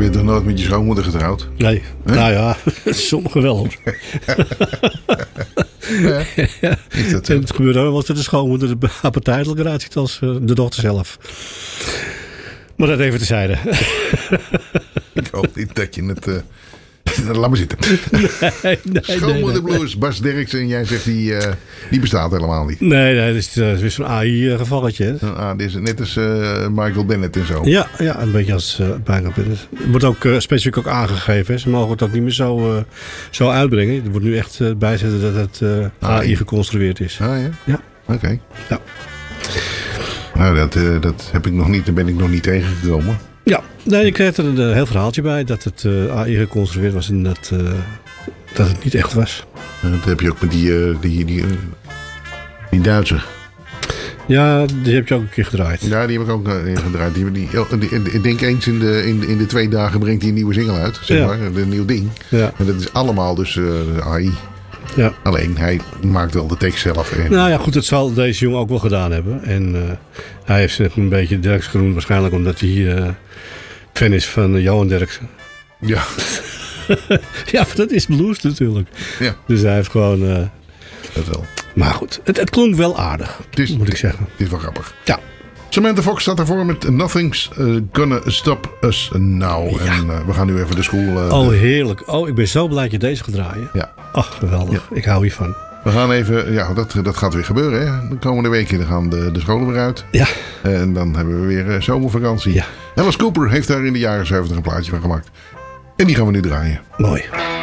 bent toch nooit met je schoonmoeder getrouwd? Nee, nou ja, sommigen wel hoor. Ja, is dat zo? En het gebeurt ook wel eens dat de schoonmoeder er appetijtelijker uitziet als de dochter zelf. Maar dat even terzijde. Ik hoop niet dat je het... laat maar zitten. Nee. Schoonmoederblues, Bas Derksen. En jij zegt die bestaat helemaal niet. Nee, dat is weer zo'n AI-gevalletje. Dit is net als Michael Bennett en zo. Ja, een beetje als Michael Bennett. Het wordt ook specifiek ook aangegeven. Hè. Ze mogen het ook niet meer zo uitbrengen. Er wordt nu echt bijzetten dat het AI geconstrueerd is. Ah ja? Ja. Oké. Ja. Nou, dat heb ik nog niet. Daar ben ik nog niet tegengekomen. Ja, nee, je kreeg er een heel verhaaltje bij dat het AI geconstrueerd was en dat het niet echt was. Dat heb je ook met die Duitser. Ja, die heb je ook een keer gedraaid. Ja, die heb ik ook gedraaid. Ik denk eens in de 2 dagen brengt hij een nieuwe single uit. Zeg maar, een nieuw ding. Ja. En dat is allemaal dus AI. Ja. Alleen, hij maakt wel de tekst zelf. Nou ja, goed, dat zal deze jongen ook wel gedaan hebben. En hij heeft zich een beetje Derksen genoemd, waarschijnlijk omdat hij fan is van Johan Derksen. Ja. Ja, maar dat is blues natuurlijk. Ja. Dus hij heeft gewoon... Dat wel. Maar goed, het klonk wel aardig, moet ik zeggen. Het is wel grappig. Ja. Samantha Fox staat ervoor met Nothing's Gonna Stop Us Now. Ja. En we gaan nu even de school... heerlijk. Oh, ik ben zo blij dat je deze gaat draaien. Ja. Ach, geweldig. Ja. Ik hou hiervan. We gaan even... Ja, dat gaat weer gebeuren, hè. De komende weken dan gaan de scholen weer uit. Ja. En dan hebben we weer zomervakantie. Ja. Alice Cooper heeft daar in de jaren 70 een plaatje van gemaakt. En die gaan we nu draaien. Mooi.